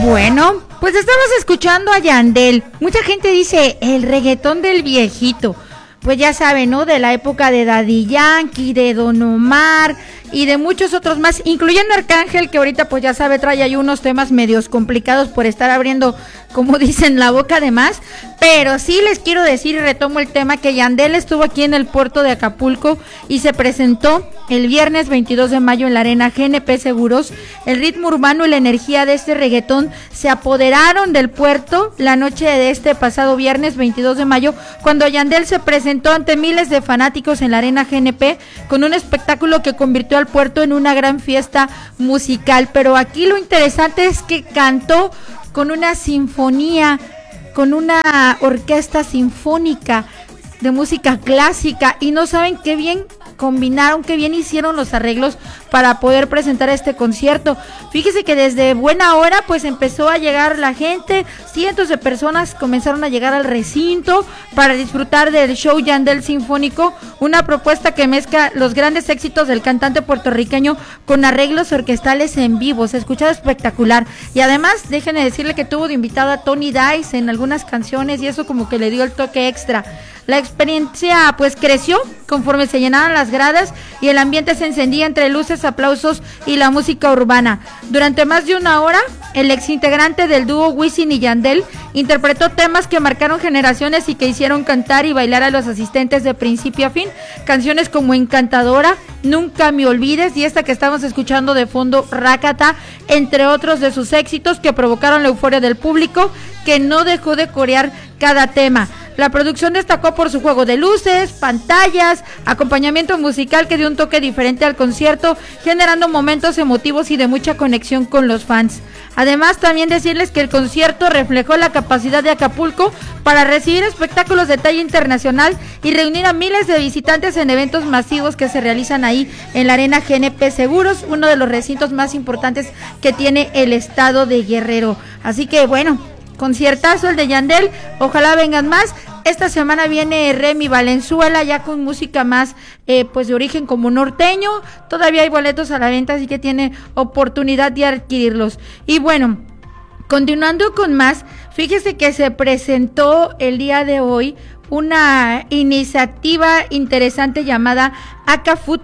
Bueno, pues estamos escuchando a Yandel. Mucha gente dice el reggaetón del viejito. Pues ya saben, ¿no? De la época de Daddy Yankee, de Don Omar y de muchos otros más, incluyendo Arcángel, que ahorita pues ya sabe, trae ahí unos temas medios complicados por estar abriendo, como dicen, la boca de más. Pero sí les quiero decir, y retomo el tema, que Yandel estuvo aquí en el puerto de Acapulco y se presentó el viernes 22 de mayo en la arena GNP Seguros. El ritmo urbano y la energía de este reggaetón se apoderaron del puerto la noche de este pasado viernes 22 de mayo, cuando Yandel se presentó ante miles de fanáticos en la arena GNP con un espectáculo que convirtió al puerto en una gran fiesta musical. Pero aquí lo interesante es que cantó con una sinfonía, con una orquesta sinfónica de música clásica, y no saben qué bien combinaron, qué bien hicieron los arreglos para poder presentar este concierto. Fíjese que desde buena hora pues empezó a llegar la gente, cientos de personas comenzaron a llegar al recinto para disfrutar del show Yandel Sinfónico, una propuesta que mezcla los grandes éxitos del cantante puertorriqueño con arreglos orquestales en vivo. Se escuchaba espectacular, y además déjenme decirle que tuvo de invitada a Tony Dice en algunas canciones, y eso como que le dio el toque extra. La experiencia pues creció conforme se llenaban las gradas y el ambiente se encendía entre luces, aplausos y la música urbana. Durante más de una hora, el exintegrante del dúo Wisin y Yandel interpretó temas que marcaron generaciones y que hicieron cantar y bailar a los asistentes de principio a fin. Canciones como Encantadora, Nunca me olvides y esta que estamos escuchando de fondo, Rácata, entre otros de sus éxitos que provocaron la euforia del público, que no dejó de corear cada tema. La producción destacó por su juego de luces, pantallas, acompañamiento musical que dio un toque diferente al concierto, generando momentos emotivos y de mucha conexión con los fans. Además, también decirles que el concierto reflejó la capacidad de Acapulco para recibir espectáculos de talla internacional y reunir a miles de visitantes en eventos masivos que se realizan ahí en la arena GNP Seguros, uno de los recintos más importantes que tiene el estado de Guerrero. Así que bueno, conciertazo el de Yandel, ojalá vengan más. Esta semana viene Remy Valenzuela ya con música más pues de origen como norteño. Todavía hay boletos a la venta, así que tiene oportunidad de adquirirlos. Y bueno, continuando con más, fíjese que se presentó el día de hoy una iniciativa interesante llamada Acafood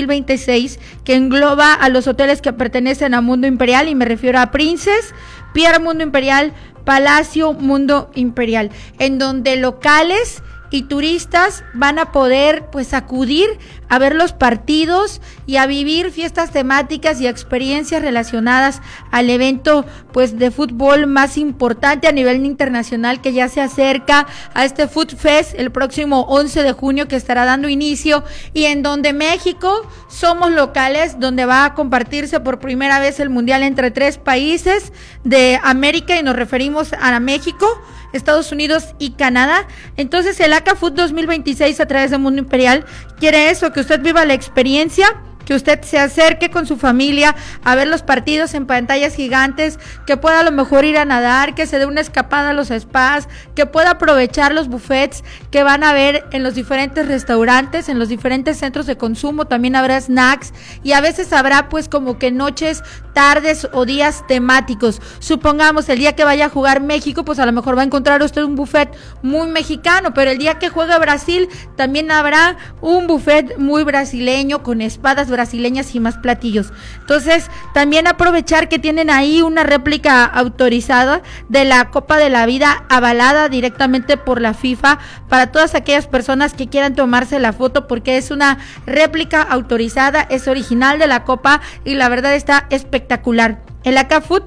2026, que engloba a los hoteles que pertenecen a Mundo Imperial, y me refiero a Princess, Pierre Mundo Imperial, Palacio Mundo Imperial, en donde locales y turistas van a poder pues acudir a ver los partidos y a vivir fiestas temáticas y experiencias relacionadas al evento pues de fútbol más importante a nivel internacional, que ya se acerca a este Food Fest el próximo 11 de junio, que estará dando inicio, y en donde México somos locales, donde va a compartirse por primera vez el mundial entre 3 países de América, y nos referimos a México, Estados Unidos y Canadá. Entonces el Acafood 2026 a través de Mundo Imperial quiere eso, que usted viva la experiencia, que usted se acerque con su familia a ver los partidos en pantallas gigantes, que pueda a lo mejor ir a nadar, que se dé una escapada a los spas, que pueda aprovechar los buffets que van a ver en los diferentes restaurantes, en los diferentes centros de consumo. También habrá snacks y a veces habrá pues como que noches, tardes o días temáticos. Supongamos el día que vaya a jugar México, pues a lo mejor va a encontrar usted un buffet muy mexicano, pero el día que juegue Brasil también habrá un buffet muy brasileño con espadas brasileñas y más platillos. Entonces también aprovechar que tienen ahí una réplica autorizada de la Copa de la Vida, avalada directamente por la FIFA, para todas aquellas personas que quieran tomarse la foto, porque es una réplica autorizada, es original de la Copa y la verdad está espectacular. El Acafood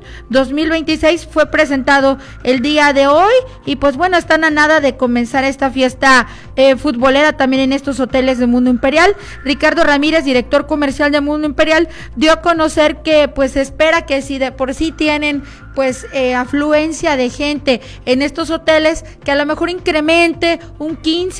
2026 fue presentado el día de hoy y pues bueno, están a nada de comenzar esta fiesta futbolera también en estos hoteles de Mundo Imperial. Ricardo Ramírez, director comercial de Mundo Imperial, dio a conocer que pues espera que si de por sí tienen pues afluencia de gente en estos hoteles, que a lo mejor incremente un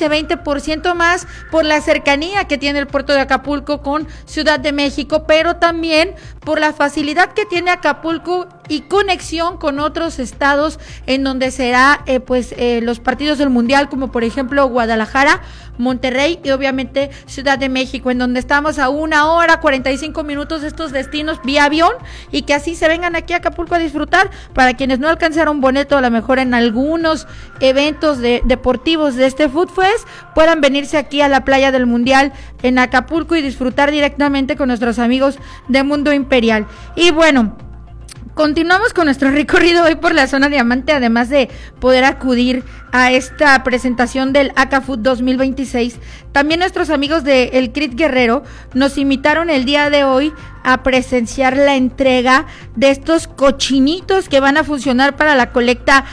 15-20% más por la cercanía que tiene el puerto de Acapulco con Ciudad de México, pero también por la facilidad que tiene Acapulco y conexión con otros estados en donde será los partidos del Mundial, como por ejemplo Guadalajara, Monterrey y obviamente Ciudad de México, en donde estamos a 1 hora 45 minutos de estos destinos vía avión, y que así se vengan aquí a Acapulco a disfrutar. Para quienes no alcanzaron boleto, a lo mejor en algunos eventos deportivos de este Food Fest, puedan venirse aquí a la playa del Mundial en Acapulco y disfrutar directamente con nuestros amigos de Mundo Imperial. Y bueno, continuamos con nuestro recorrido hoy por la zona Diamante, además de poder acudir a esta presentación del ACAFood 2026. También nuestros amigos de El Crit Guerrero nos invitaron el día de hoy a presenciar la entrega de estos cochinitos que van a funcionar para la colecta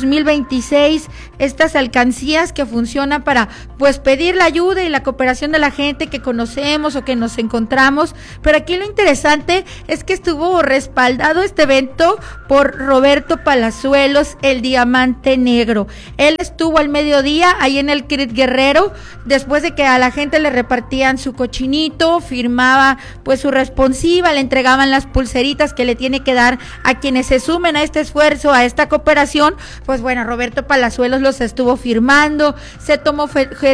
2026, estas alcancías que funcionan para pues pedir la ayuda y la cooperación de la gente que conocemos o que nos encontramos. Pero aquí lo interesante es que estuvo respaldado este evento por Roberto Palazuelos, el Diamante Negro. Él estuvo al mediodía ahí en el Crit Guerrero, después de que a la gente le repartían su cochinito, firmaba pues su responsiva, le entregaban las pulseritas que le tiene que dar a quienes se sumen a este esfuerzo, a esta cooperación. Pues bueno, Roberto Palazuelos los estuvo firmando, se tomó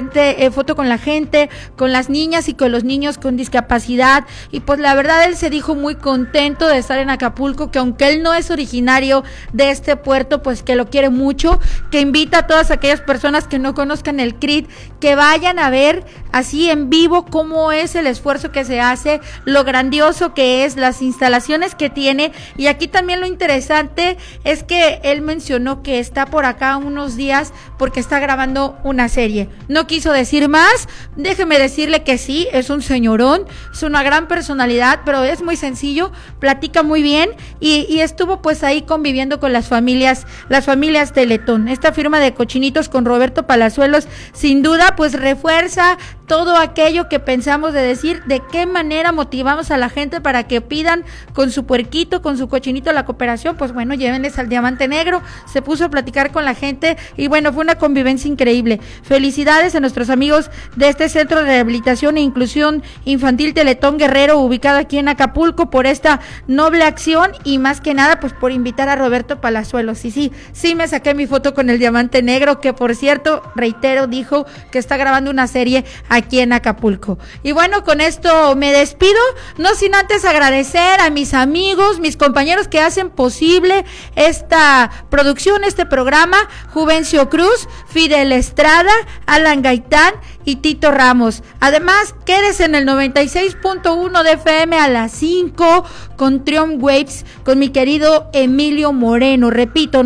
foto con la gente, con las niñas y con los niños con discapacidad, y pues la verdad él se dijo muy contento de estar en Acapulco, que aunque él no es originario de este puerto, pues que lo quiere mucho, que invita a todas aquellas personas que no conozcan el CRIT, que vayan a ver así en vivo cómo es el esfuerzo que se hace, lo grandioso que es, las instalaciones que tiene. Y aquí también lo interesante es que él mencionó que está por acá unos días porque está grabando una serie. No quiso decir más, déjeme decirle que sí, es un señorón, es una gran personalidad, pero es muy sencillo, platica muy bien y estuvo pues ahí conviviendo con las familias Teletón. Esta firma de cochinitos con Roberto Palazuelos sin duda pues refuerza todo aquello que pensamos de decir, de qué manera motivamos a la gente para que pidan con su puerquito, con su cochinito la cooperación. Pues bueno, llévenles al Diamante Negro. Se puso a platicar con la gente y bueno, fue una convivencia increíble. Felicidades a nuestros amigos de este Centro de Rehabilitación e Inclusión Infantil Teletón Guerrero, ubicado aquí en Acapulco, por esta noble acción y más que nada pues por invitar a Roberto Palazuelos. Y sí me saqué mi foto con el Diamante Negro, que por cierto, reitero, dijo que está grabando una serie aquí en Acapulco. Y bueno, con esto me despido, no sin antes agradecer a mis amigos, mis compañeros que hacen posible esta producción, este programa: Juvencio Cruz, Fidel Estrada, Alan Gaitán y Tito Ramos. Además, quédese en el 96.1 de FM a las 5 con Triumph Waves, con mi querido Emilio Moreno. Repito,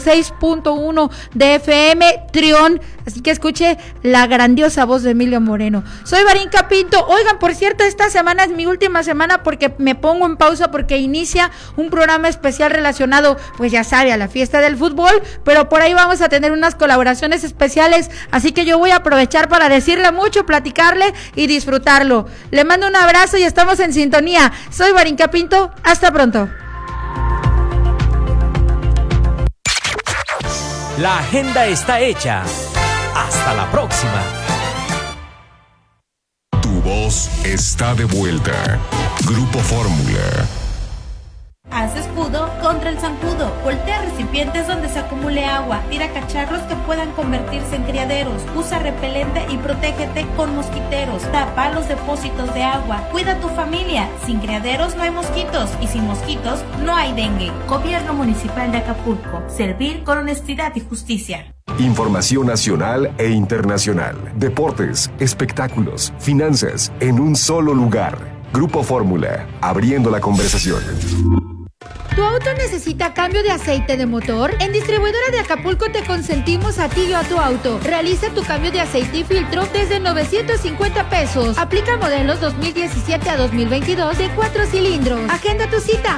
96.1 de FM, Triumph. Así que escuche la grandiosa voz de Emilio Moreno. Soy Varinka Pinto. Oigan, por cierto, esta semana es mi última semana porque me pongo en pausa porque inicia un programa especial relacionado, pues ya sabe, a la fiesta del fútbol, pero por ahí vamos a tener unas colaboraciones especiales, así que yo voy a aprovechar para decirle mucho, platicarle y disfrutarlo. Le mando un abrazo y estamos en sintonía. Soy Varinka Pinto. Hasta pronto. La agenda está hecha. Hasta la próxima. Tu voz está de vuelta. Grupo Fórmula. Haz escudo contra el zancudo. Voltea recipientes donde se acumule agua. Tira cacharros que puedan convertirse en criaderos. Usa repelente y protégete con mosquiteros. Tapa los depósitos de agua. Cuida a tu familia. Sin criaderos no hay mosquitos y sin mosquitos no hay dengue. Gobierno Municipal de Acapulco. Servir con honestidad y justicia. Información nacional e internacional. Deportes, espectáculos, finanzas, en un solo lugar. Grupo Fórmula, abriendo la conversación. ¿Tu auto necesita cambio de aceite de motor? En Distribuidora de Acapulco te consentimos a ti y a tu auto. Realiza tu cambio de aceite y filtro desde 950 pesos. Aplica modelos 2017 a 2022 de 4 cilindros. Agenda tu cita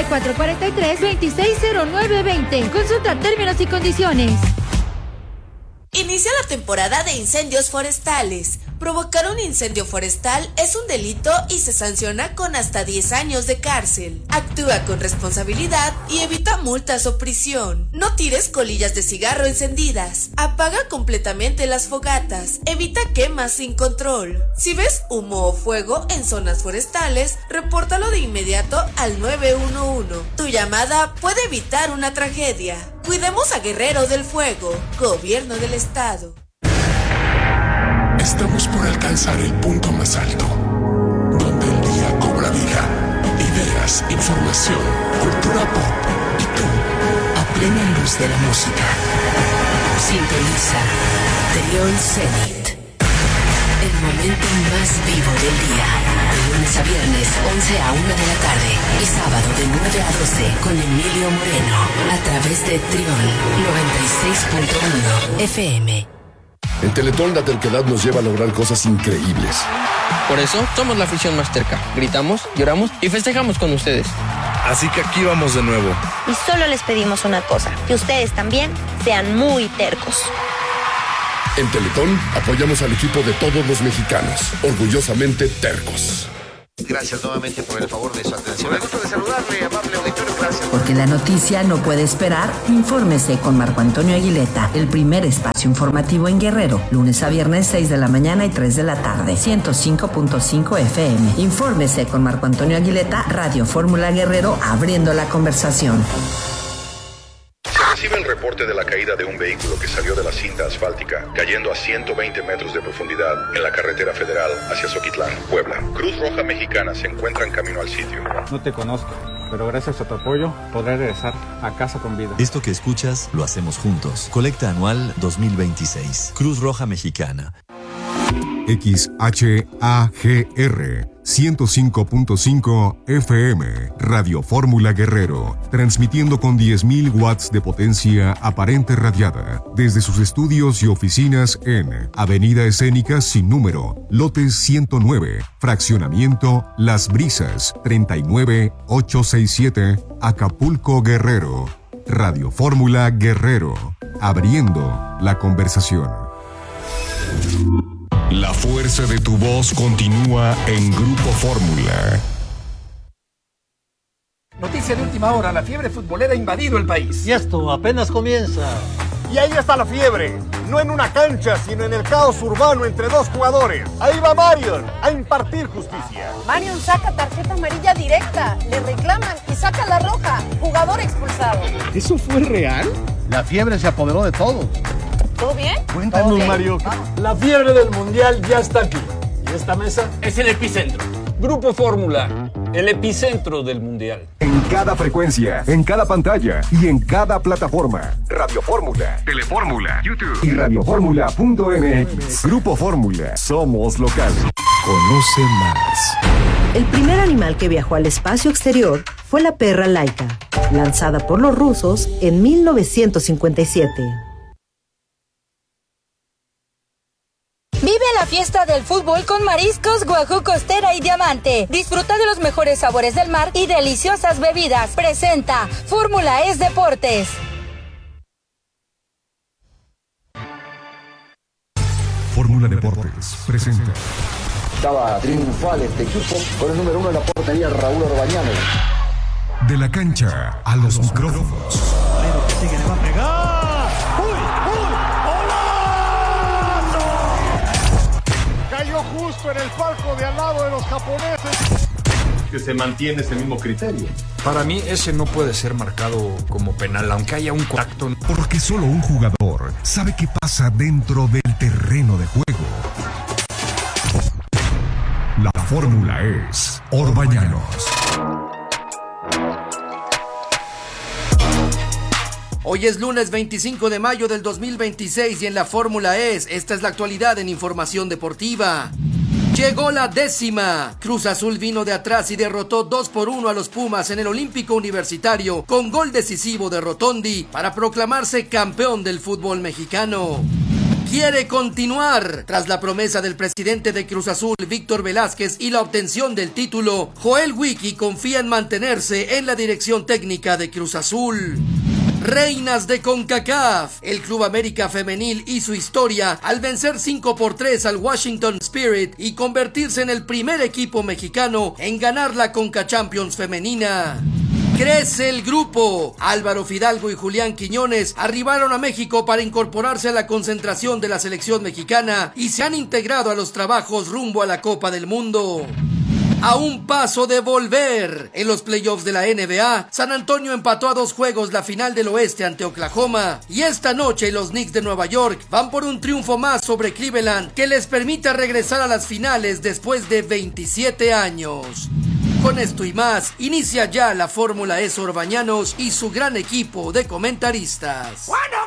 7443-260920. Consulta términos y condiciones. Inicia la temporada de incendios forestales. Provocar un incendio forestal es un delito y se sanciona con hasta 10 años de cárcel. Actúa con responsabilidad y evita multas o prisión. No tires colillas de cigarro encendidas. Apaga completamente las fogatas. Evita quemas sin control. Si ves humo o fuego en zonas forestales, repórtalo de inmediato al 911. Tu llamada puede evitar una tragedia. Cuidemos a Guerrero del Fuego, Gobierno del Estado. Estamos por alcanzar el punto más alto, donde el día cobra vida. Ideas, información, cultura pop y tú, a plena luz de la música. Sintoniza Trión Zenit. El momento más vivo del día. De lunes a viernes, 11 a 1 de la tarde. Y sábado de 9 a 12 con Emilio Moreno. A través de Trión 96.1 FM. En Teletón la terquedad nos lleva a lograr cosas increíbles. Por eso somos la afición más terca. Gritamos, lloramos y festejamos con ustedes. Así que aquí vamos de nuevo. Y solo les pedimos una cosa, que ustedes también sean muy tercos. En Teletón apoyamos al equipo de todos los mexicanos, orgullosamente tercos. Gracias nuevamente por el favor de su atención. Me gusta de saludarle, amable auditorio, gracias. Porque la noticia no puede esperar, infórmese con Marco Antonio Aguileta, el primer espacio informativo en Guerrero, lunes a viernes 6 de la mañana y 3 de la tarde, 105.5 FM. Infórmese con Marco Antonio Aguileta, Radio Fórmula Guerrero, abriendo la conversación. Recibe el reporte de la caída de un vehículo que salió de la cinta asfáltica, cayendo a 120 metros de profundidad en la carretera federal hacia Zoquitlán, Puebla. Cruz Roja Mexicana se encuentra en camino al sitio. No te conozco, pero gracias a tu apoyo podré regresar a casa con vida. Esto que escuchas lo hacemos juntos. Colecta anual 2026. Cruz Roja Mexicana. XHAGR 105.5 FM, Radio Fórmula Guerrero, transmitiendo con 10.000 watts de potencia aparente radiada, desde sus estudios y oficinas en Avenida Escénica sin número, lote 109, fraccionamiento Las Brisas, 39867, Acapulco, Guerrero. Radio Fórmula Guerrero, abriendo la conversación. La fuerza de tu voz continúa en Grupo Fórmula. Noticia de última hora, la fiebre futbolera ha invadido el país. Y esto apenas comienza. Y ahí está la fiebre, no en una cancha, sino en el caos urbano entre dos jugadores. Ahí va Marion a impartir justicia. Marion saca tarjeta amarilla directa, le reclaman y saca la roja, jugador expulsado. ¿Eso fue real? La fiebre se apoderó de todo. ¿Todo bien? Cuéntanos, Mario. La fiebre del mundial ya está aquí. Y esta mesa es el epicentro. Grupo Fórmula, el epicentro del mundial. En cada frecuencia, en cada pantalla y en cada plataforma. Radio Fórmula, Telefórmula, YouTube y radioformula.mx. Grupo Fórmula, somos local. Conoce más. El primer animal que viajó al espacio exterior fue la perra Laika, lanzada por los rusos en 1957. Vive la fiesta del fútbol con Mariscos Guajú Costera y Diamante. Disfruta de los mejores sabores del mar y deliciosas bebidas. Presenta Fórmula Es Deportes. Fórmula Deportes presenta. Estaba triunfal este equipo con el número 1 de la portería, Raúl Orbañano. De la cancha a los micrófonos. Pero que sigue, le va a pegar. Cayó justo en el palco de al lado de los japoneses. Que se mantiene ese mismo criterio. Para mí ese no puede ser marcado como penal, aunque haya un contacto. Porque solo un jugador sabe qué pasa dentro del terreno de juego. La fórmula es Orbañanos. Hoy es lunes 25 de mayo del 2026 y en la Fórmula ES, esta es la actualidad en información deportiva. Llegó la 10ª. Cruz Azul vino de atrás y derrotó 2-1 a los Pumas en el Olímpico Universitario con gol decisivo de Rotondi para proclamarse campeón del fútbol mexicano. Quiere continuar. Tras la promesa del presidente de Cruz Azul, Víctor Velázquez, y la obtención del título, Joel Wiki confía en mantenerse en la dirección técnica de Cruz Azul. Reinas de CONCACAF. El Club América Femenil hizo historia al vencer 5-3 al Washington Spirit y convertirse en el primer equipo mexicano en ganar la CONCA Champions femenina. Crece el grupo. Álvaro Fidalgo y Julián Quiñones arribaron a México para incorporarse a la concentración de la selección mexicana y se han integrado a los trabajos rumbo a la Copa del Mundo. A un paso de volver. En los playoffs de la NBA, San Antonio empató a 2 juegos la final del oeste ante Oklahoma. Y esta noche los Knicks de Nueva York van por un triunfo más sobre Cleveland que les permite regresar a las finales después de 27 años. Con esto y más, inicia ya la Fórmula E Orbañanos y su gran equipo de comentaristas. ¡Bueno!